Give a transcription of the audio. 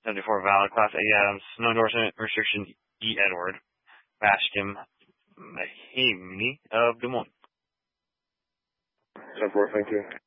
74 valid. Class A Adams. No endorsement. Restriction E Edward. Bascom Mahimni of Des Moines. 10-4, thank you.